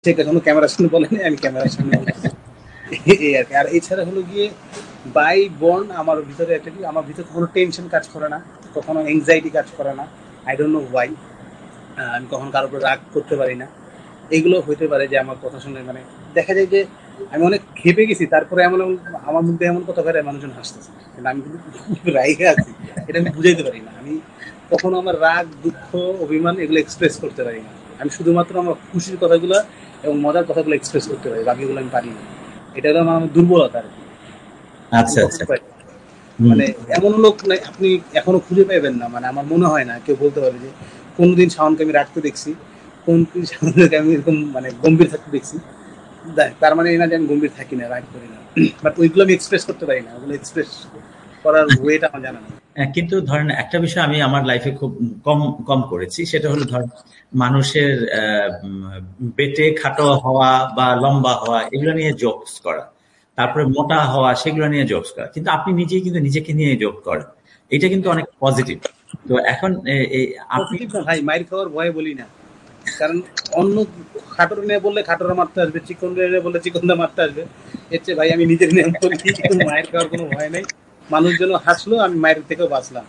ঠিক আছে, কোনো ক্যামেরার সামনে বলেনি, আমি ক্যামেরার সামনে বলছি এই আর কি। আর এছাড়া হলো গিয়ে বাই বর্ন আমার ভিতরে একটা কি, আমার ভিতরে কোনো টেনশন কাজ করে না, কখনো এংজাইটি কাজ করে না। I don't know Y. আমি কখনো কারোর উপর রাগ করতে পারি না। এগুলো হইতে পারে যে আমার কথা শুনে মানে দেখা যায় যে আমি অনেক খেপে গেছি, তারপরে এমন আমার মধ্যে এমন কথা বেড়ে মানুষজন হাসতেছে, কিন্তু আমি কিন্তু রাগে আছি, এটা আমি বুঝাইতে পারি না। আমি কখনো আমার রাগ, দুঃখ, অভিমান এগুলো এক্সপ্রেস করতে পারি না। আমি শুধুমাত্র আমার খুশির কথাগুলো এবং মজার কথাগুলো এক্সপ্রেস করতে পারি, বাকিগুলো আমি পারি না। এটা হলো আমার দুর্বলতা আর কি। আমি আচ্ছা কখনো আচ্ছা। পারি না। হুম। মানে এমন লোক নাই আপনি এখনো খুঁজে পাইবেন না, মানে আমার মনে হয় না কেউ বলতে পারে যে কোনদিন শাওনকে আমি রাখতে দেখছি, কোন শাওনকে আমি এরকম মানে গম্ভীর থাকতে দেখছি। তার মানে এই না যে আমি গম্ভীর থাকি না, রাগ করি না, বাট ওইগুলো আমি এক্সপ্রেস করতে পারি না, ওগুলো এক্সপ্রেস করার ওয়েটা আমার জানা নেই। কিন্তু ধরেন একটা বিষয় আমি আমার লাইফে খুব কম কম করেছি, সেটা হলো ধরেন মানুষের পেটে খাটো হওয়া বা লম্বা হওয়া এগুলো নিয়ে জোকস করা, তারপরে মোটা হওয়া সেগুলো নিয়ে জোকস করা। কিন্তু আপনি নিজেই কিন্তু নিজেকে নিয়ে জোক করেন, এটা কিন্তু অনেক পজিটিভ। তো এখন আপনি পজিটিভ না ভাই, মাইর খাওয়ার ভয়ে বলি না। কারণ অন্য খাটোর নিয়ে বললে খাটোরা মারতে আসবে, চিকন নিয়ে বললে চিকনটা মারতে আসবে। এর চেয়ে ভাই আমি নিজের নিয়ে বলি, মায়ের খাওয়ার কোনো ভয় নেই। মানুষজন হাসলো, আমি মায়ের থেকেও বাঁচলাম।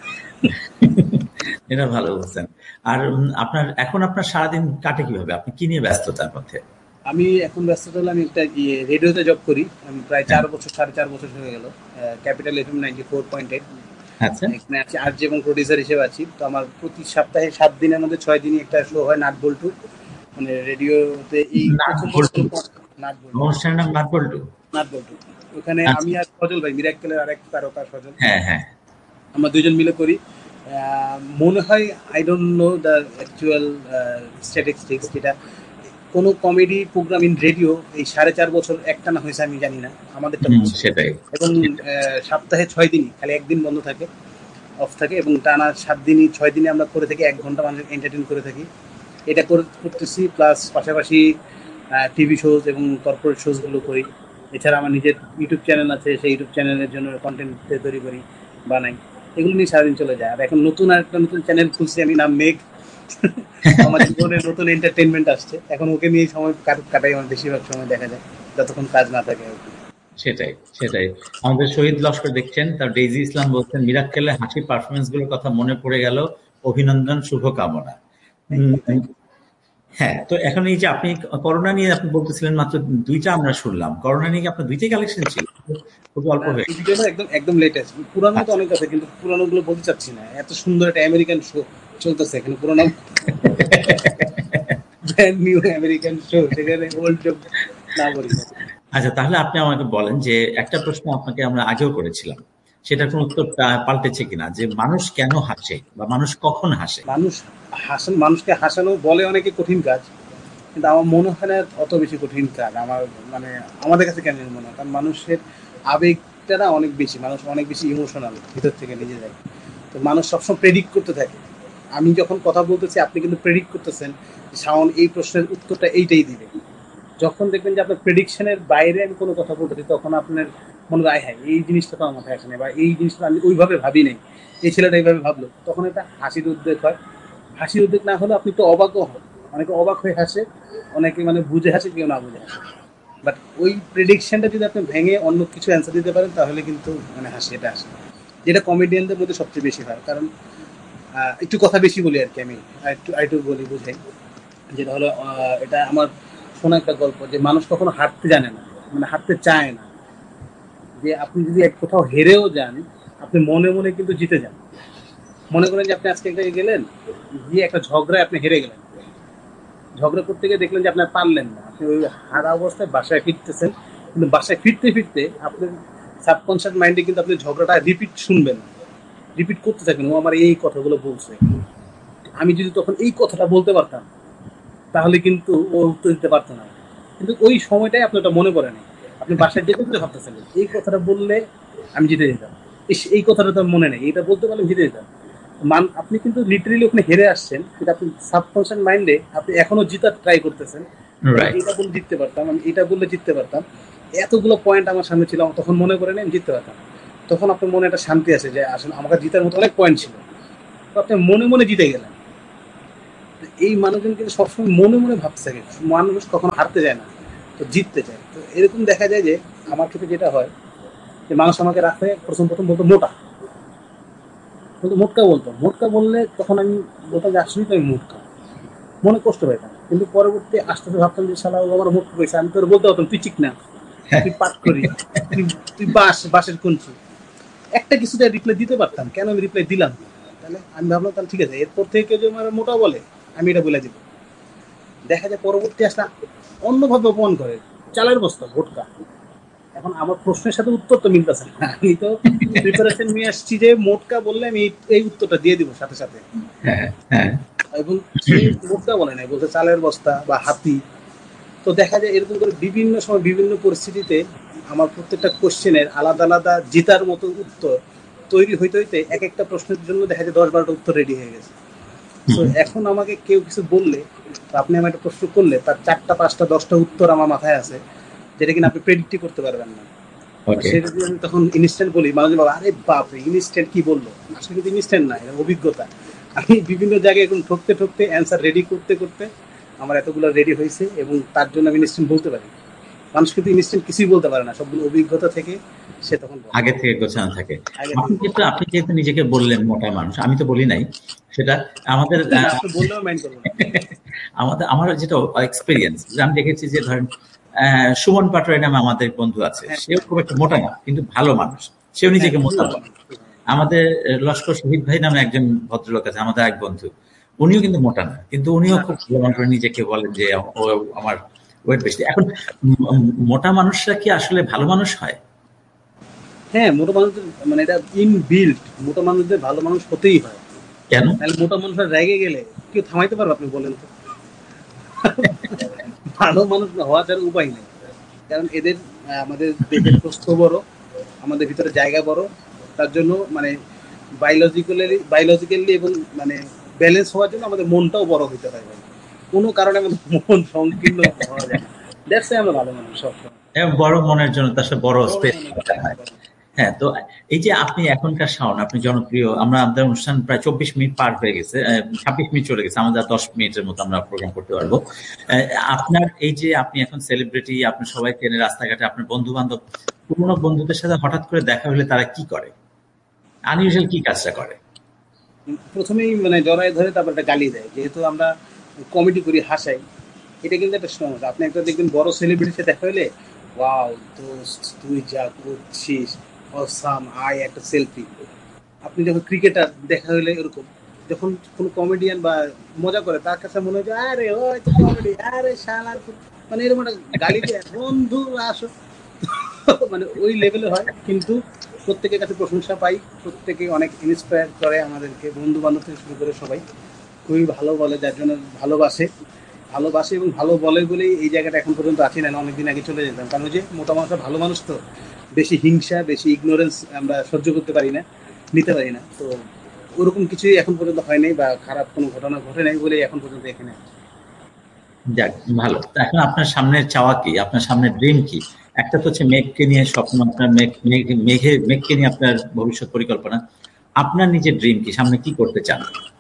এটা ভালো বলছেন। আর আপনার এখন আপনার সারাদিন কাটে কিভাবে, আপনি কি নিয়ে ব্যস্ততার মধ্যে? আমি এখন ব্যস্ত হলে আমি একটা রেডিওতে জব করি। আমি প্রায় হ্যাঁ। 4 বছর, 4.5 বছর হয়ে গেল। ক্যাপিটাল FM 94.8, আচ্ছা। এখানে আছি আরজে এবং প্রডিউসার হিসেবে আছি। তো আমার প্রতি সপ্তাহে 7 দিনের মধ্যে 6 দিনই একটা শো হয়, নাট বল্টু, মানে রেডিওতে। এই নাট প্রথম বল্টু? বছর নাট বল্টু, অনুষ্ঠানের নাম নাট বল্টু? নাট বল্টু। ওখানে আমি আচ্ছা। আর সজল ভাই, মিরাক্কেলের আরেক তারকা সজল, হ্যাঁ হ্যাঁ। আমরা দুইজন মিলে করি। মনে হয় I don't know the actual statistics, যেটা কোনো কমেডি প্রোগ্রাম ইন রেডিও এই 4.5 বছর একটানা হয়েছে আমি জানি না, আমাদেরটা হচ্ছে। সেটাই। এবং সপ্তাহে 6 দিনই, খালি একদিন বন্ধ থাকে, অফ থাকে, এবং টানা 7 দিনই 6 দিনে আমরা করে থাকি, 1 ঘন্টা মানুষ এন্টারটেন করে থাকি। এটা করতেছি, প্লাস পাশাপাশি টিভি শোজ এবং কর্পোরেট শোজগুলো করি। এছাড়া আমার নিজের ইউটিউব চ্যানেল আছে, সেই ইউটিউব চ্যানেলের জন্য কন্টেন্ট তৈরি করি, বানাই। এগুলো নিয়ে সারাদিন চলে যায়। আর এখন নতুন আরেকটা নতুন চ্যানেল খুলছি আমি, নাম মেঘ। আমার জীবনে নতুন এন্টারটেনমেন্ট আসছে, এখন ওকে নিয়ে সময় কাটাই, আমার বেশিরভাগ সময় দেখা যায়, যতক্ষণ কাজ না থাকে আর কি। সেটাই সেটাই। আমাদের শহীদ লস্কর দেখছেন, তার ডেইজি ইসলাম বলছেন মিরাক্কেলের হাসির পারফরমেন্স গুলোর কথা মনে পড়ে গেল, অভিনন্দন, শুভকামনা। Thank you, thank you. হ্যাঁ, তো এখন এই যে আপনি করোনা নিয়ে আপনি বলতেছিলেন, মাত্র দুইটা আমরা শুনলাম, করোনা নিয়ে কি আপনার দুইটাই কালেকশন ছিল? খুব অল্প হয়ে এই ভিডিওটা একদম একদম লেটেস্ট, পুরানো তো আচ্ছা। অনেক আছে, কিন্তু পুরানো গুলো বলতে চাচ্ছি না। এত সুন্দর একটা আমেরিকান শো চলতেছে এখানে, পুরানো ব্র্যান্ড নিউ আমেরিকান শো, সেখানে ওল্ড জব না বলি না। আচ্ছা, তাহলে আপনি আমাকে বলেন যে একটা প্রশ্ন আপনাকে আমরা আগেও করেছিলাম, সেটার কোন উত্তর পাল্টেছে কিনা, যে মানুষ কেন হাসে বা মানুষ কখন হাসে? মানুষ মানুষকে হাসানো বলে অনেকে কঠিন কাজ, কিন্তু আমার মনে হয় না অত বেশি কঠিন কাজ। আমার মানে আমাদের কাছে কেন মনে হয়, কারণ মানুষের আবেগটা না অনেক বেশি, মানুষ অনেক বেশি ইমোশনাল ভিতর থেকে নিজেদের। তো মানুষ সবসময় প্রেডিক্ট করতে থাকে। আমি যখন কথা বলতেছি, আপনি কিন্তু প্রেডিক্ট করতেছেন যে শাওন এই প্রশ্নের উত্তরটা এইটাই দিবে। যখন দেখবেন যে আপনার প্রেডিকশনের বাইরে আমি কোনো কথা বলতেছি, তখন আপনার মনে হয় হ্যাঁ এই জিনিসটা তো আমার মাথায় আসে না, বা এই জিনিসটা আমি ওইভাবে ভাবি নাই, এই ছেলেটা এইভাবে ভাবলো, তখন একটা হাসির উদ্বেগ হয়। হাসির উদ্বেগ না হলে আপনি তো অবাকও হন, অনেকে অবাক হয়ে হাসে, অনেকে মানে বুঝে হাসে, কেউ না বুঝে হাসে। বাট ওই প্রেডিকশনটা যদি আপনি ভেঙে অন্য কিছু অ্যান্সার দিতে পারেন, তাহলে কিন্তু মানে হাসি এটা আসে, যেটা কমেডিয়ানদের মধ্যে সবচেয়ে বেশি হয়। কারণ একটু কথা বেশি বলি আর কি, আমি আরেকটু বলি বুঝাই। যেটা হলো এটা আমার শোনা একটা গল্প, যে মানুষ কখনো হারতে জানে না, মানে হারতে চায় না। যে আপনি যদি এক কোথাও হেরেও যান, আপনি মনে মনে কিন্তু জিতে যান। মনে করেন যে আপনি আজকে একটা গেলেন, গিয়ে একটা ঝগড়ায় আপনি হেরে গেলেন, ঝগড়া করতে গিয়ে দেখলেন যে আপনার পারলেন না, আপনি ওই হারা অবস্থায় বাসায় ফিরতেছেন, কিন্তু বাসায় ফিরতে ফিরতে আপনার সাবকনশিয়াস মাইন্ডে কিন্তু আপনি ঝগড়াটা রিপিট শুনবেন, রিপিট করতে থাকবেন, ও আমার এই কথাগুলো বলছে। আমি যদি তখন এই কথাটা বলতে পারতাম, তাহলে কিন্তু ও উত্তর দিতে পারতো না। কিন্তু ওই সময়টাই আপনার ওটা মনে পড়ে নাই, আপনি বাসায় যেতে যেতে ভাবতেছেন এই কথাটা বললে আমি জিতে যেতাম, এই কথাটা তো মনে নেই, এটা বলতে পারলে জিতে যেতাম। আপনি কিন্তু লিটারেলি ওখানে হেরে আসছেন, কিন্তু আপনি সাবকনশিয়াস মাইন্ডে আপনি এখনো জিতার ট্রাই করতেছেন। আমি রাইট। এটা বলে জিততে পারতাম, আমি এটা বললে জিততে পারতাম, এতগুলো পয়েন্ট আমার সামনে ছিল, আমার তখন মনে করে নেই আমি জিততে পারতাম। তখন আপনার মনে একটা শান্তি আসে যে আসলে আমাকে জিতার মতো অনেক পয়েন্ট ছিল, তো আপনি মনে মনে জিতে গেলেন। এই মানুষজন কিন্তু সবসময় মনে মনে ভাবতে থাকে, মানুষ কখনো হারতে যায় না, তো জিততে চায়। তো এরকম দেখা যায় যে আমার ক্ষেত্রে যেটা হয়, যে মানুষ আমাকে রাখতে প্রথম প্রথম বলতো মোটা, কিন্তু মোটকা বলতো, মোটকা বললে তখন আমি বলতাম যে আসলেই তো আমি মোটকা, মনে কষ্ট পেতাম। কিন্তু পরবর্তী আস্তে আস্তে ভাবতাম যে শালা ও আমার মোটকা কইছে, আমি তোর বলতে পারতাম তুই চিক না, তুই পাট করি, তুই তুই বাঁশের কুঞ্চি, একটা কিছুতে রিপ্লাই দিতে পারতাম, কেন আমি রিপ্লাই দিলাম না? তাহলে আমি ভাবলাম তাহলে ঠিক আছে, এরপর থেকে কেউ যদি আমার মোটা বলে আমি এটা বলে দিব। দেখা যায় পরবর্তী আসলে অন্যভাবে অপমান করে, চালের বস্তা ভোটকা। এখন আমার প্রশ্নের সাথে উত্তর তো মিলতেছে না, আমি তো প্রিপারেশন নিয়ে আসছি যে মোটকা বললে আমি এই উত্তরটা দিয়ে দিব সাথে সাথে। হ্যাঁ, হ্যাঁ। এবং সে মোটকা বলে নাই, বলছে চালের বস্তা বা হাতি। তো দেখা যায় এরকম করে বিভিন্ন সময় বিভিন্ন পরিস্থিতিতে আমার প্রত্যেকটা কোশ্চেনের আলাদা আলাদা জেতার মতো উত্তর তৈরি হইতে হইতে এক একটা প্রশ্নের জন্য দেখা যায় 10-12টা উত্তর রেডি হয়ে গেছে। তো এখন আমাকে কেউ কিছু বললে, আপনি আমার একটা প্রশ্ন করলে তার 4টা 5টা 10টা উত্তর আমার মাথায় আছে, যেটা কিনা আপনি প্রেডিক্টই করতে পারবেন না। ওকে। সেটা যদি আমি তখন ইনস্ট্যান্ট বলি, মানুষ বলে আরে বাপরে ইনস্ট্যান্ট কি বললো, আসলে কিন্তু ইনস্ট্যান্ট না, এটা অভিজ্ঞতা। আমি বিভিন্ন জায়গায় এখন ঠকতে ঠকতে অ্যান্সার রেডি করতে করতে আমার এতগুলো রেডি হয়েছে, এবং তার জন্য আমি ইনস্ট্যান্ট বলতে পারি। মানুষ কিন্তু ইনস্ট্যান্ট কিছুই বলতে পারে না, সবগুলো অভিজ্ঞতা থেকে সে তখন বলে। আগে থেকে গোছানো থাকে। আগে আপনি থেকে কিন্তু আপনি যেহেতু নিজেকে বললেন মোটা মানুষ, আমি তো বলি নাই সেটা। আমাদের আপনি বললেও মাইন্ড করবো না। আমার যেটা এক্সপিরিয়েন্স, আমি দেখেছি যে ধরেন সুমন পাটোয়ারি নামে আমাদের বন্ধু আছে, হ্যাঁ, সেও খুব একটা মোটা না কিন্তু ভালো মানুষ, সেও হ্যাঁ, নিজেকে খুবই মোটা ভালো। বলে। আমাদের লস্কর শহীদ ভাই নামে একজন ভদ্রলোক আছে, আমাদের এক বন্ধু, উনিও কিন্তু মোটা না, কিন্তু উনিও না, খুব ভালো মানুষ করে নিজেকে বলেন যে ও আমার ওয়েট বেশি। এখন মোটা মানুষরা কি আসলে ভালো মানুষ হয়? হ্যাঁ, মোটা মানুষদের মানে এটা ইনবিল্ট, মোটা মানুষদের ভালো মানুষ হতেই হয়। কেন? তাহলে মোটা মানুষরা রেগে গেলে কেউ থামাইতে পারবে, আপনি বলেন তো? ভালো মানুষ হওয়া ছাড়া উপায় নেই। কারণ এদের আমাদের দেহের প্রস্থ বড়, আমাদের ভিতরে জায়গা বড়, তার জন্য মানে বায়োলজিক্যালি এবং মানে ব্যালেন্স হওয়ার জন্য আমাদের মনটাও বড় হইতে হয় ভাই। কোনো কারণে আমাদের মন সংকীর্ণ হওয়া যায় না। দ্যাটস আমরা ভালো মানুষ সবসময়। বড় মনের জন্য তার সাথে বড় বড় স্পেস মনে দরকার হয়। হ্যাঁ, তো এই যে আপনি এখনকার শাওন, আপনি জনপ্রিয়, আমরা আমাদের অনুষ্ঠান প্রায় 24 মিনিট পার হয়ে গেছে, 26 মিনিট চলে গেছে, আমাদের 10 মিনিটের মতো আমরা প্রোগ্রাম করতে পারবো। আপনার এই যে আপনি এখন সেলিব্রিটি, আপনি সবাই চেনে রাস্তাঘাটে, আপনার বন্ধু বান্ধব, পুরোনো বন্ধুদের সাথে হঠাৎ করে দেখা হলে তারা কি করে, আনইউজুয়াল কি কাজটা করে? প্রথমেই মানে জড়ায় ধরে তারপর একটা গালি দেয়, যেহেতু আমরা কমেডি করি, হাসাই। এটা কিন্তু একটা সমস্যা। আপনি একটা দেখবেন বড় সেলিব্রিটির সাথে দেখা হলে, ওয়াও দোস্ত তুই যা করছিস, অসাম, আয় একটা সেলফি। আপনি যখন ক্রিকেটার দেখা হলে এরকম, যখন কোনো কমেডিয়ান বা মজা করে তার কাছে মনে হয় যে আরে ওই তো কমেডি, আরে শালার মানে এরকম একটা গালি দেয়, বন্ধু আসো। মানে ওই লেভেলে হয়, কিন্তু প্রত্যেকের কাছে প্রশংসা পাই, প্রত্যেকে অনেক ইন্সপায়ার করে আমাদেরকে, বন্ধু বান্ধব থেকে শুরু করে সবাই খুবই ভালো বলে, যার জন্য ভালোবাসে। ভালোবাসে এবং ভালো বলে বলেই এই জায়গাটা এখন পর্যন্ত আছি, না অনেকদিন আগে চলে যেতাম। কারণ ওই যে মোটা মানুষরা ভালো মানুষ, তো বেশি হিংসা বেশি ইগনোরেন্স আমরা সহ্য করতে পারি না, নিতে পারি না। তো ওরকম কিছুই এখন পর্যন্ত হয় নাই, বা খারাপ কোনো ঘটনা ঘটে নাই বলেই এখন পর্যন্ত এখানে আছি। যাক, ভালো। তো এখন আপনার সামনের চাওয়া কি, আপনার সামনের ড্রিম কি? একটা তো হচ্ছে মেঘকে নিয়ে স্বপ্ন, আপনার মেঘকে নিয়ে আপনার ভবিষ্যৎ পরিকল্পনা। আপনার নিজের ড্রিম কি, সামনে কি করতে চান?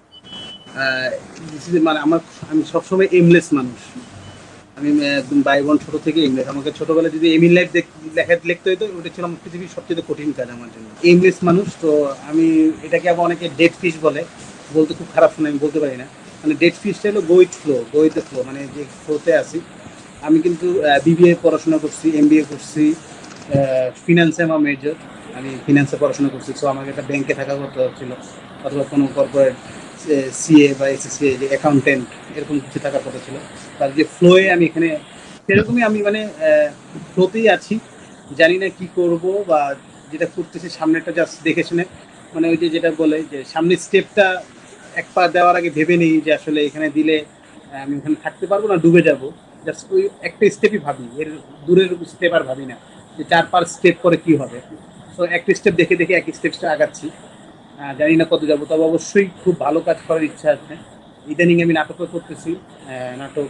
আহ, মানে আমি সবসময় এমলেস মানুষ। আমি একদম বাইবন ছোট থেকে এমলেস। আমাকে ছোটবেলায় যদি এম ইন লাইফ লিখতে হতো, ওটা ছিল আমার পৃথিবীর সবচেয়ে কঠিন কাজ আমার জন্য, এমলেস মানুষ। তো আমি এটাকে আবার অনেকে ডেড ফিশ বলে, বলতে খুব খারাপ শুনে, আমি বলতে পারি না। মানে ডেড ফিশটা হলো গো উইথ ফ্লো, মানে যে ফ্লোতে আসি। আমি কিন্তু বিবিএ পড়াশোনা করছি, এমবিএ করছি, ফিনান্সে আমার মেজর। আমি ফিনান্সে পড়াশোনা করছি, সো আমাকে একটা ব্যাংকে থাকা করতে হচ্ছিল, অথবা কোনো কর্পোরেট সিএ বা এসএসসি, যে অ্যাকাউন্টেন্ট, এরকম কিছু থাকার কথা ছিল। তার যে ফ্লোয়ে আমি এখানে সেরকমই, আমি মানে ফ্লোতেই আছি। জানি না কি করব, বা যেটা করতেছি সামনেটা জাস্ট দেখে শুনে, মানে ওই যে যেটা বলে যে সামনের স্টেপটা এক পা দেওয়ার আগে ভেবে নিই যে আসলে এখানে দিলে আমি ওখানে থাকতে পারবো না, ডুবে যাব। জাস্ট ওই একটা স্টেপই ভাবি, এর দূরের স্টেপ আর ভাবি না যে 4-5 স্টেপ পরে কি হবে। তো একটা স্টেপ দেখে দেখে এক স্টেপটা আগাচ্ছি। জানি না কত যাবো, তবে অবশ্যই খুব ভালো কাজ করার ইচ্ছা আছে। ইদানিং আমি নাটকও করতেছি, নাটক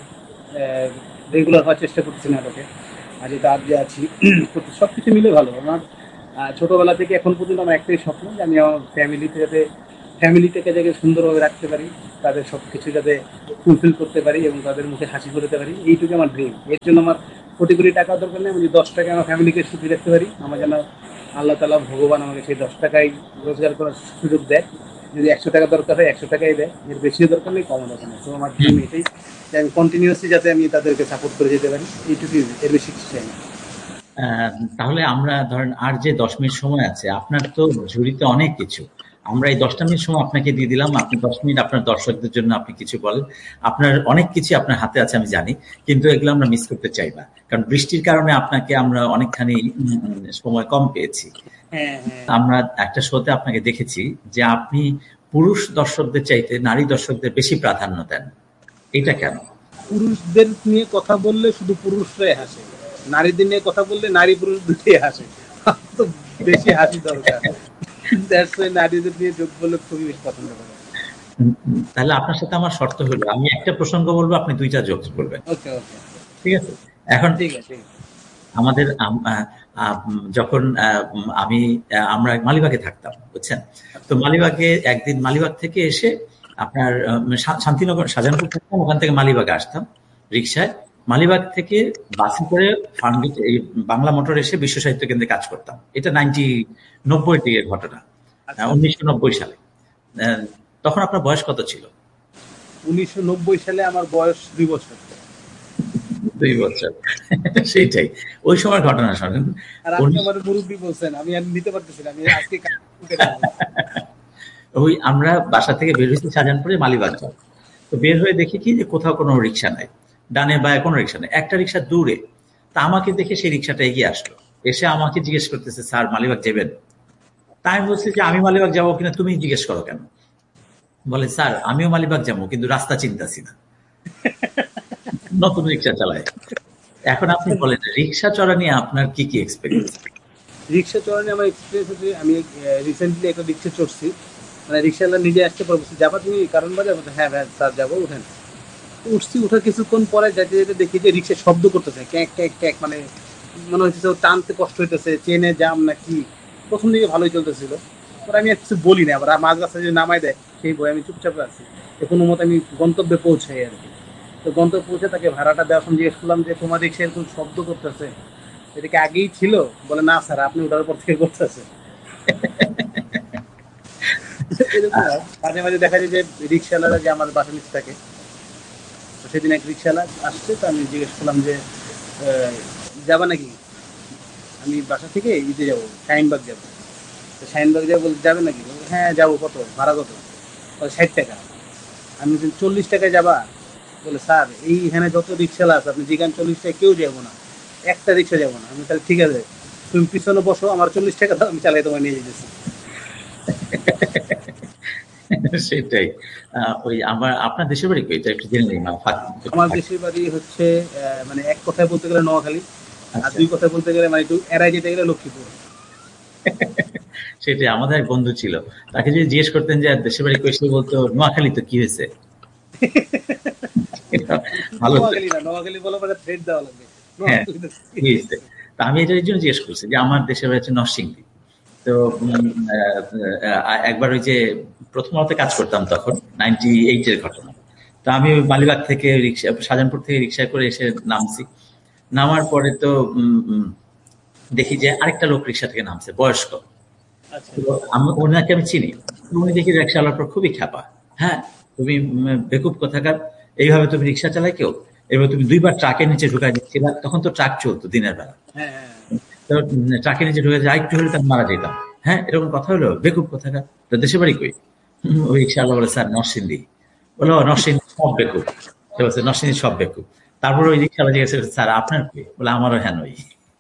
রেগুলার হওয়ার চেষ্টা করতেছি নাটকে। আর যেটা আজ যে আছি সব কিছু মিলে ভালো আমার। ছোটোবেলা থেকে এখন পর্যন্ত আমার একটাই স্বপ্ন যে আমি আমার ফ্যামিলিতে যাতে ফ্যামিলিটাকে যাতে সুন্দরভাবে রাখতে পারি, তাদের সব কিছু যাতে ফুলফিল করতে পারি এবং তাদের মুখে হাসি ফোটাতে পারি, এইটুকু আমার ড্রিম। এর জন্য আমার কোটি কোটি টাকা দরকার নেই, আমি যদি 10 টাকা আমার ফ্যামিলিকে সুখী রাখতে পারি, আমার যেন আল্লাহ তালা ভগবান আমাকে সেই 10 টাকাই রোজগার করার সুযোগ দেয়। যদি 100 টাকা দরকার হয় 100 টাকাই দেয়, এর বেশিও দরকার নেই, কমও দরকার নেই। তো আমার ড্রিম এটাই যে আমি কন্টিনিউয়াসলি যাতে আমি তাদেরকে সাপোর্ট করে যেতে পারি, এইটুকুই, এর বেশি কিছু চাই না। তাহলে আমরা ধরেন আর যে 10 মিনিট সময় আছে, আপনার তো ঝুড়িতে অনেক কিছু, আমরা এই 10টা মিনিট সময় আপনাকে দিয়ে দিলাম, আপনি 10 মিনিট আপনার দর্শকদের জন্য আপনি কিছু বলেন। আপনার অনেক কিছু আপনার হাতে আছে আমি জানি, কিন্তু এগুলো আমরা মিস করতে চাই না, কারণ বৃষ্টির কারণে আপনাকে আমরা অনেকখানি সময় কম পেয়েছি। হ্যাঁ হ্যাঁ, আমরা একটা শোতে আপনাকে দেখেছি যে আপনি পুরুষ দর্শকদের চাইতে নারী দর্শকদের বেশি প্রাধান্য দেন, এটা কেন? পুরুষদের নিয়ে কথা বললে শুধু পুরুষরাই হাসে, নারীদের নিয়ে কথা বললে নারী পুরুষ দুটোই হাসে। তো বেশি হাসি দরকার, দ্যাটস ওয়াই নারীদের নিয়ে যোগ বলে খুবই বেশি পছন্দ করে। তাহলে আপনার সাথে আমার শর্ত হলো, আমি একটা প্রসঙ্গ বলবো, আপনি 2টা জোকস বলবেন, ওকে ওকে, ঠিক আছে? এখন ঠিক আছে। আমাদের যখন আমি আমরা মালিবাগে থাকতাম, বুঝছেন? তো মালিবাগে একদিন মালিবাগ থেকে এসে আপনার শান্তিনগর শাহজাহানপুর থাকতাম, ওখান থেকে মালিবাগে আসতাম রিক্সায়। মালিবাগ থেকে বাসে করে ফার্মগেট এই বাংলা মোটর এসে বিশ্ব সাহিত্য কেন্দ্রে কাজ করতাম। এটা 90 এর ঘটনা, আচ্ছা, 1990 সালে। আহ, তখন আপনার বয়স কত ছিল? 1990 সালে আমার বয়স 2 বছর। 2 বছর। সেইটাই, ওই সময় ঘটনা শোনেন। আর আপনি আমার মুরব্বী বলছেন, আমি আর নিতে পারতেছি না, আমি আজকে ওই আমরা বাসা থেকে বের হয়েছি শাহজাহানপুরে মালিবাগ যাব। তো বের হয়ে দেখি কি যে কোথাও কোনো রিক্সা নাই, ডানে বায়ে কোনো রিক্সা নেই, একটা রিক্সা দূরে। তা আমাকে দেখে সেই রিক্সাটা এগিয়ে আসলো, এসে আমাকে জিজ্ঞেস করতেছে, স্যার মালিবাগ যাবেন? তাই আমি বলছি যে আমি মালিবাগ যাবো কিনা তুমি জিজ্ঞেস করো কেন? বলে, স্যার আমিও মালিবাগ যাবো, কিন্তু রাস্তা চিনতাছি না, নতুন রিক্সা চালায়। এখন আপনি বলেন, রিক্সা চড়া নিয়ে আপনার কি কি এক্সপিরিয়েন্স? রিক্সা চড়ানো আমার এক্সপিরিয়েন্স হচ্ছে, আমি রিসেন্টলি একটা রিক্সা চড়ছি, মানে রিক্সাওয়ালা নিজে আসতে পারবো, যাবা তুমি কারণ বাজার? হ্যাঁ হ্যাঁ স্যার যাবো, উঠেন। উঠছি, উঠার কিছুক্ষণ পরে যেতে যেতে দেখি যে রিক্সা শব্দ করতেছে, ক্যাক ক্যাক ক্যাক, মানে মনে হচ্ছে ও টানতে কষ্ট হইতেছে, চেনে জাম নাকি। প্রথম দিকে ভালোই চলতেছিল, পরে আমি আর কিছু বলি না, আবার মাঝ রাস্তায় যদি নামাই দেয় সেই ভয় আমি চুপচাপ আছি। তো কোনো মতো আমি গন্তব্যে পৌঁছাই আর কি। তো গন্তব্যে পৌঁছে তাকে ভাড়াটা দেওয়ার সময় জিজ্ঞেস করলাম যে তোমার রিক্সা এরকম শব্দ করতেছে, এটা কি আগেই ছিল? বলে না স্যার, আপনি ওঠার পর থেকে করতেছে। এরকম হয়। মাঝে মাঝে দেখা যায় যে রিক্সাওয়ালারা যে আমার বাসা নিচে থাকে, তো সেদিন এক রিক্সাওয়ালা আসছে, তো আমি জিজ্ঞেস করলাম যে যাবা নাকি? আমি বাসা থেকে ঈদে যাবো, শাহিনবাগ যাবো। তো শাহিনবাগ যাবো, বলতে যাবে নাকি? বলছে, হ্যাঁ যাবো। কত ভাড়া কত? বলে 60 টাকা। আমি বলছি 40 টাকায় যাবা? বলে স্যার এইখানে যত রিক্সাওয়ালা আছে, আপনি যেখানে 40 টাকা কেউ যাবো না, একটা রিক্সা যাবো না। আমি তাহলে ঠিক আছে, তুমি পিছনে বসো, আমার 40 টাকা দাও, আমি চালাই তোমায় নিয়ে যেতেছি। সেটাই। ওই আমার আপনার দেশের বাড়ি কই, এটা একটু জেনে নিই, আমার দেশের বাড়ি হচ্ছে মানে এক কথায় বলতে গেলে নোয়াখালী, আর আচ্ছা, 2 কথায় বলতে গেলে মানে একটু এড়াই যেতে গেলে লক্ষ্মীপুর। সেটাই। আমাদের এক বন্ধু ছিল, তাকে যদি জিজ্ঞেস করতেন যে দেশের বাড়ি কই, সে বলতো নোয়াখালী। তো কি হয়েছে? এটা শুধু ভালো তো। নোয়াখালী না, নোয়াখালী বলা পরে থ্রেড দেওয়া লাগবে। হ্যাঁ, নোয়াখালী কি হয়েছে? তা আমি এটার জন্য জিজ্ঞেস করছি যে আমার দেশের বাড়ি হচ্ছে নরসিংদী। তো একবার ওই যে প্রথম আলোতে কাজ করতাম তখন, 98-এর ঘটনা। তো আমি ওই মালিবাগ থেকে রিক্সা, শাহজাহানপুর থেকে রিক্সায় করে এসে নামছি। নামার পরে তো দেখি যে আরেকটা লোক রিক্সা থেকে নামছে, বয়স্ক। আচ্ছা, তো ওনাকে আমি চিনি। তো উনি দেখি রিক্সা চালার পর খুবই খ্যাপা। হ্যাঁ, তুমি বেকুব কোথাকার, এইভাবে তুমি রিক্সা চালাই কেউ? এবার তুমি 2বার ট্রাকের নিচে ঢুকাই দিচ্ছিলা, তখন তো ট্রাক চলতো দিনের বেলা। হ্যাঁ হ্যাঁ। তো ট্রাকের নিচে ঢুকে আরেকটু হলে তার মারা যেতাম। হ্যাঁ, এরকম কথা হলো, বেকুব কোথাকার। তো দেশের বাড়ি কই? ওই রিক্সাওয়ালা বলে, স্যার নরসিংদী। বলো, নরসিংদী সব বেকুব। সে বলছে নরসিংদী সব বেকুব। তারপর ওই রিক্সাওয়ালা জিজ্ঞাসা করছে, স্যার আপনার কই? বলে আমারও হ্যাঁ নই।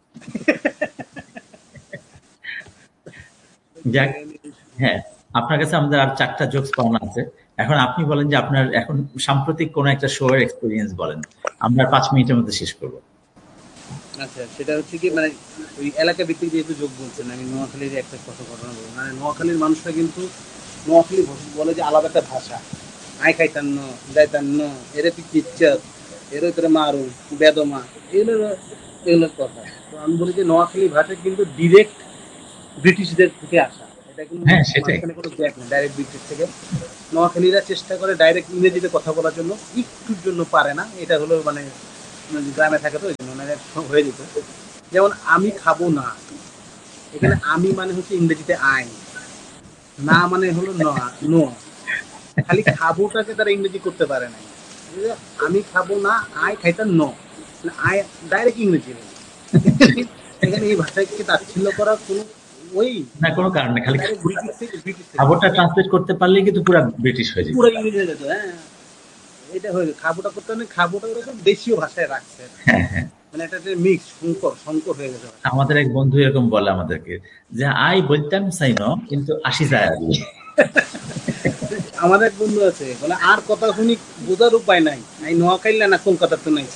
যাক, হ্যাঁ, আপনার কাছে আমাদের আর 4টা জোকস পাওনা আছে। এখন আপনি বলেন যে আপনার এখন সাম্প্রতিক কোন একটা শো এর এক্সপেরিয়েন্স বলেন, আমরা 5 মিনিটের মধ্যে শেষ করবো। আচ্ছা, সেটা হচ্ছে কি, মানে ওই এলাকা ভিত্তিক যেহেতু যোগ বলছেন, আমি নোয়াখালীর একটা কথা ঘটনা বলবো। মানে নোয়াখালীর মানুষরা কিন্তু নোয়াখালী বলে যে আলাদা একটা ভাষা, আয় খাইতান্ন যাইতান্ন, এরে তুই কিচ্ছাত, এর তোরে মারু বেদমা, এগুলো এগুলোর কথা। তো আমি বলি যে নোয়াখালী ভাষা কিন্তু ডিরেক্ট ব্রিটিশদের থেকে আসা, এটা কোনো হ্যাঁ, সেটাই। মাঝখানে কোনো গ্যাপ নেই ডাইরেক্ট ব্রিটিশ থেকে। নোয়াখালীরা চেষ্টা করে ডাইরেক্ট ইংরেজিতে কথা বলার জন্য, একটুর জন্য পারে না, এটা হলো মানে গ্রামে থাকে তো এই জন্য মানে হয়ে যেত। যেমন আমি খাবো না, এখানে আমি মানে হচ্ছে ইংরেজিতে আই, না মানে হলো নো। খালি খাবোটাকে তারা ইংরেজি করতে পারে না। আমি খাবো না, আই খাইতাম নো, আই ডাইরেক্ট ইংরেজি হলো। এখানে এই ভাষাকে তাচ্ছিল্য করার কোনো ওই না, কোনো কারণ নেই। খালি ডাইরেক্ট ব্রিটিশ থেকে খবরটা ট্রান্সলেট করতে পারলেই কিন্তু পুরা ব্রিটিশ হয়ে যেত। পুরো ইংরেজি হয়ে যেত। হ্যাঁ, এটা হয়ে যেত। খাবোটা করতে মানে খাবোটা ওরকম দেশীয় ভাষায় রাখছে, হ্যাঁ, হ্যাঁ। মানে একটা মিক্স সংকর হয়ে গেছে ভাষা। আমাদের এক বন্ধু এরকম বলে আমাদেরকে যে আই বলতাম চাই ন, কিন্তু আসি যায় আর কি। আমাদের এক বন্ধু আছে বলে আর কথা শুনি বোঝার উপায় নাই, আমি নোয়াখাইলে না কলকাতার তো নাইছি।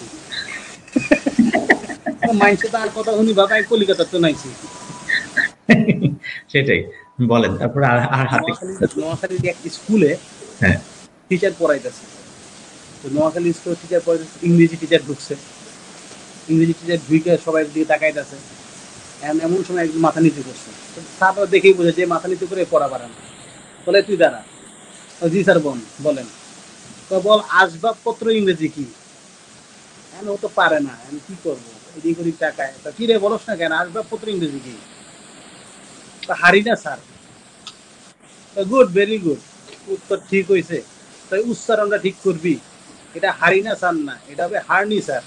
মাইন্ডসে তো আর কথা শুনি ভাবে আমি কলিকাতার তো নাইছি। সেটাই বলেন। তারপরে আর আর হাতে কি আছে? নোয়াখালীর এক স্কুলে হ্যাঁ, টিচার পড়াইতেছে। তো নোয়াখালী স্কুলে টিচার পড়াইতেছে, ইংরেজি টিচার ঢুকছে। ইংরেজি টিচার ঢুকে সবাই দিকে তাকাইতেছে। এমন সময় একজন মাথা নিচু করছে। তারপর দেখেই বোঝে যে মাথা নিচু করে পড়া পারে না। বলে তুই দাঁড়া। জি স্যার বলেন। তো বল আসবাবপত্র ইংরেজি কি? ও তো পারে না, আমি কি করবো, এদিক ওদিক টাকায়। তা কি রে বলস না কেন, আসবাবপত্র ইংরেজি কি? হারি না স্যার। গুড, ভেরি গুড, উত্তর ঠিক হয়েছে। তাই উচ্চারণটা ঠিক করবি, এটা হারি না স্যার না, এটা হবে হারনি স্যার।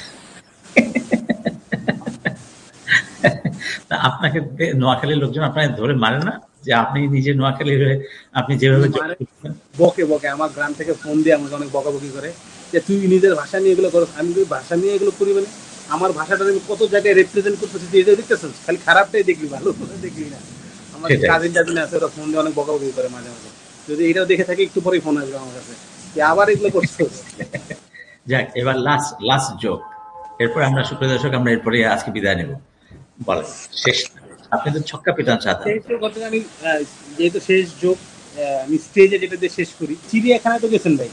তা আপনাকে নোয়াখালীর লোকজন আপনাকে ধরে মারে না যে আপনি নিজে নোয়াখালী হয়ে আপনি যেভাবে মানে বকে বকে, আমার গ্রাম থেকে ফোন দিয়ে আমাকে অনেক বকাবকি করে যে তুই নিজের ভাষা নিয়ে এগুলো করো। আমি যদি ভাষা নিয়ে এগুলো করি মানে আমার ভাষাটা আমি কত জায়গায় রিপ্রেজেন্ট করতেছি, তুই এটা দেখতেছিস, খালি খারাপটাই দেখবি, ভালো দেখবি না। আমার সেটাই। কাজিন টাজিন আছে, ওরা ফোন দিয়ে অনেক বকাবকি করে মাঝে মাঝে। যদি এটাও দেখে থাকে একটু পরেই ফোন আসবে আমার কাছে যে আবার এগুলো করছিস। যাক, এবার লাস্ট লাস্ট জোক। এরপর আমরা সুপ্রিয় দর্শক, আমরা এরপরে আজকে বিদায় নেব। বলেন শেষ। আপনি তো ছক্কা পিটান সাধারণ। শেষ যোগ ঘটনা আমি যেহেতু শেষ যোগ আমি স্টেজে যেটা দিয়ে শেষ করি, চিড়িয়াখানায় তো গেছেন ভাই।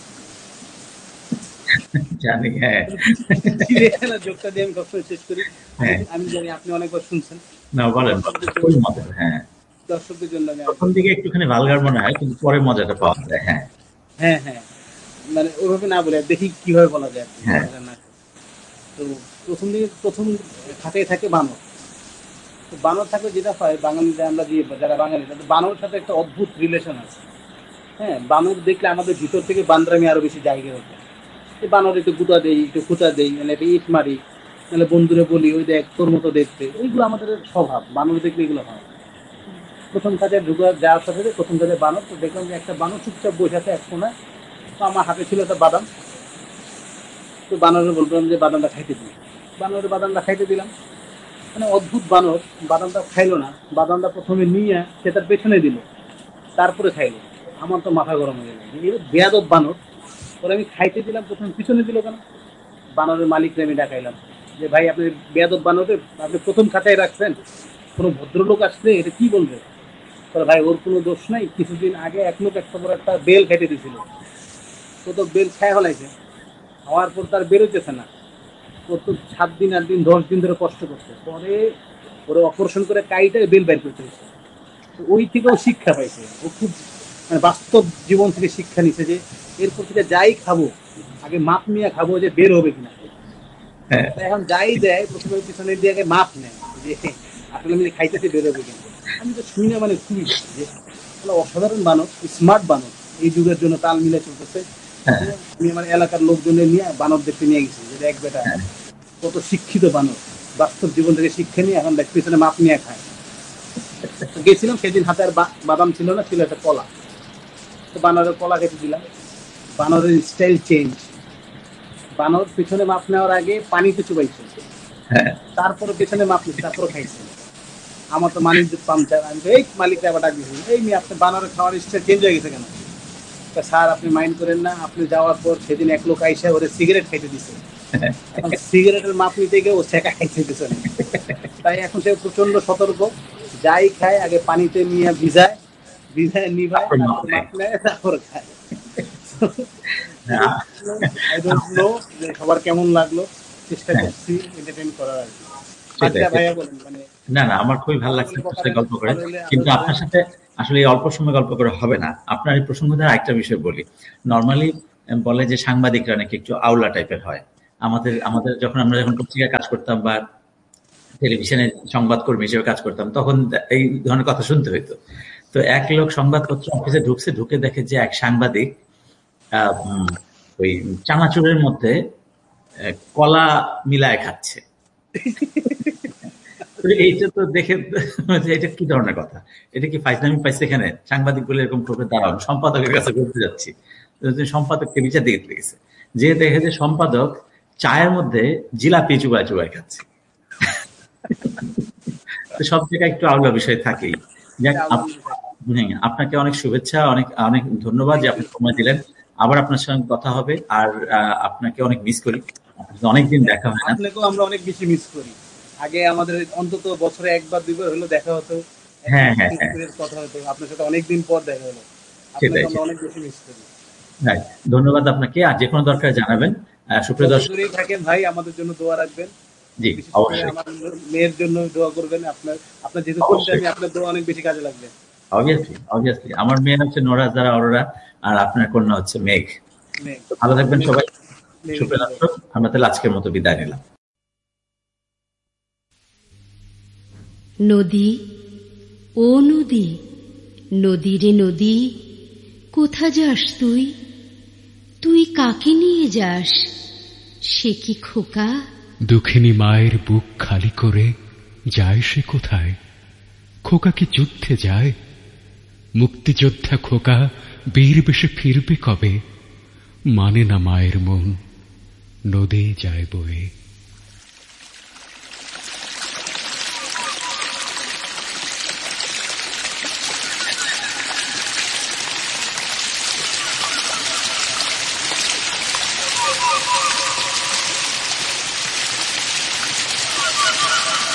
জানি, হ্যাঁ। চিড়িয়াখানার যোগটা দিয়ে আমি সবসময় শেষ করি। আমি হ্যাঁ, আমি জানি আপনি অনেকবার শুনছেন। না বলেন বলেন, দর্শকদের জন্য খুবই মজার। হ্যাঁ, দর্শকদের জন্য আমি প্রথম দিকে একটুখানি ভালগার মনে হয়, কিন্তু পরে মজাটা পাওয়া যায়। হ্যাঁ, হ্যাঁ হ্যাঁ, মানে ওইভাবে না বলে দেখি কিভাবে বলা যায় আর কি, হ্যাঁ, মজাটা না। তো প্রথম খাতায় থাকে বানর। তো বানর থাকলে যেটা হয়, বাঙালিরা আমরা যে যারা বাঙালি তাদের বানরের সাথে একটা অদ্ভুত রিলেশন আছে। হ্যাঁ, বানর দেখলে আমাদের ভিতর থেকে বান্দরামি আরো বেশি জায়গা হতো। এই বানর একটু গুঁতা দেই, একটু খুঁচা দেই, মানে একটা ইট মারি, নাহলে বন্ধুরে বলি ওই দেখ তোর মতো দেখতে। এইগুলো আমাদের স্বভাব, বানর দেখলে এগুলো হয়। প্রথম কাজে ঢুকে যাওয়ার সাথে সাথে প্রথম কাজে বানর, তো দেখলাম যে একটা বানর চুপচাপ বসে আছে এক কোনায়। তো আমার হাতে ছিল একটা বাদাম। তো বানরে বললাম যে বাদামটা খাইতে দিই। বানরের বাদামটা খাইতে দিলাম। মানে অদ্ভুত বানর, বাদামটা খাইলো না। বাদামটা প্রথমে নিয়ে সে তার পেছনে দিল, তারপরে খাইলো। আমার তো মাথা গরম হয়ে গেল, বেয়াদব বানর। পরে আমি খাইতে দিলাম, প্রথমে পিছনে দিল কেন? বানরের মালিককে আমি ডাকাইলাম যে ভাই আপনি বেয়াদব বানরে আপনি প্রথম খাতায় রাখছেন, কোনো ভদ্রলোক আসলে এটা কি বলবে? তাহলে ভাই ওর কোনো দোষ নাই, কিছুদিন আগে এক লোক একটা বড় একটা বেল খেতে দিয়েছিল, তো তো বেল খায় হলাইছে, হওয়ার পর তার বেরোতেছে না। ও তো 7 দিন 8 দিন 10 দিন ধরে কষ্ট করছে, পরে ওরে অপারেশন করে কাইটা বেল বের করতে হয়েছে। তো ওই থেকে ও শিক্ষা পাইছে, ও খুব মানে বাস্তব জীবন থেকে শিক্ষা নিছে যে এরপর থেকে যাই খাবো আগে মাপ নিয়ে খাবো যে বের হবে কিনা। হ্যাঁ। তা এখন যাই দেয় প্রথমে পিছনে দিয়ে আগে মাপ নেয় যে আসলে আমি খাইতেছি বের হবে কিনা। আমি তো শুনে মানে খুবই যে অসাধারণ বানর, স্মার্ট বানর, এই যুগের জন্য তাল মিলে চলতেছে। আমি আমার এলাকার লোকজনের নিয়ে বানর দেখতে নিয়ে গেছি যে এক বেটা কত শিক্ষিত বানর, বাস্তব জীবন থেকে শিক্ষা নিয়ে এখন দেখ পিছনে মাপ নিয়ে খায়। তো গেছিলাম সেদিন, হাতে আর বাদাম ছিল না, ছিল একটা কলা। তো বানরের কলা খেতে দিলাম। বানরের স্টাইল চেঞ্জ, বানর পিছনে মাপ নেওয়ার আগে পানিতে চুবাইছে, হ্যাঁ, তারপরে পেছনে মাপ নিচ্ছে, তারপরে খাইছে। আমার তো মালিক পাম্পচার, আমি তো এই মালিকটা আবার ডাক দিয়েছি, এই মেয়ে আপনি বানরের খাওয়ার স্টাইল চেঞ্জ হয়ে গেছে কেন? স্যার আপনি মাইন্ড করেন না, আপনি যাওয়ার পর সেদিন এক লোক আইসা ওরে সিগারেট খাইতে দিছে, এখন সিগারেটের মাপ নিতে গিয়ে ও ছেঁকা খাইতে দিছে না। তাই এখন সে প্রচন্ড সতর্ক, যাই খায় আগে পানিতে নিয়ে ভিজায়, ভিজায় নিভায়, তারপর মাপ তারপর নেয়। মাপ নেয়, তারপর খায়। হ্যাঁ, আই ডোন্ট নো যে সবার কেমন লাগলো, চেষ্টা করছি এন্টারটেইন করার আর কি। সেটাই আচ্ছা সেটাই। ভাইয়া বলেন, মানে না না, আমার খুবই ভালো কথা লাগছে বলে আপনার বকা সাথে দেন, গল্প করে। ভালো হলে কিন্তু আপনার আপনার সাথে আসলে এই অল্প সময় গল্প করে হবে না। আপনার এই প্রসঙ্গ দ্বারা একটা বিষয় বলি। নরমালি বলে যে সাংবাদিকরা নাকি একটু আউলা টাইপের হয়। আমাদের আমাদের আমরা যখন পত্রিকায় কাজ করতাম বা টেলিভিশনে সংবাদকর্মী হিসেবে কাজ করতাম, তখন এই ধরনের কথা শুনতে হইতো। তো এক লোক সংবাদপত্র অফিসে ঢুকে দেখে যে এক সাংবাদিক ওই চানাচুরের মধ্যে কলা মিলায় খাচ্ছে। এইটা তো দেখে এটা কি ধরনের কথা, এটা কি ফাইজলামি পাইছে? এখানে সাংবাদিক বলে এরকম করবে, দাঁড়াও সম্পাদকের কাছে করতে যাচ্ছি। সম্পাদককে বিচার দিয়ে গেছে, যে দেখে যে সম্পাদক চায়ের মধ্যে জিলাপি চুবাই চুবাই খাচ্ছে। তো সব জায়গায় একটু আলাদা বিষয় থাকেই। আপনাকে অনেক শুভেচ্ছা, অনেক অনেক ধন্যবাদ যে আপনি সময় দিলেন। আবার আপনার সঙ্গে কথা হবে। আর আপনাকে অনেক মিস করি, অনেকদিন দেখা হয় না। আপনাকেও আমরা অনেক বেশি মিস করি। আগে আমাদের অন্তত বছরে একবার দুইবার হলো দেখা হতো, হ্যাঁ, কথা হতো। আপনার সাথে অনেকদিন পর দেখা হলো, আপনাকে আমরা অনেক বেশি মিস করি। ধন্যবাদ আপনাকে। আর যে কোনো দরকার জানাবেন। সুপ্রিয় দর্শক থাকেন ভাই, আমাদের জন্য দোয়া রাখবেন। জি অবশ্যই। আমার মেয়ের জন্য দোয়া করবেন। আপনার যেহেতু আপনার দোয়া অনেক বেশি কাজে লাগবে। অবভিয়াসলি আমার মেয়ে হচ্ছে নোরা যারা অরোরা, আর আপনার কন্যা হচ্ছে মেঘ। ভালো থাকবেন সবাই। সুপ্রিয় দর্শক, আমরা তাহলে আজকের মতো বিদায় নিলাম। নদী, ও নদী, নদী রে নদী, কোথা যাস তুই? তুই কাকে নিয়ে যাস? সে কি খোকা? দুঃখিনী মায়ের বুক খালি করে যায় সে কোথায়? খোকা কি যুদ্ধে যায়? মুক্তিযোদ্ধা খোকা বীর বেশে ফিরবে কবে? মানে না মায়ের মন, নদী যায় বয়ে।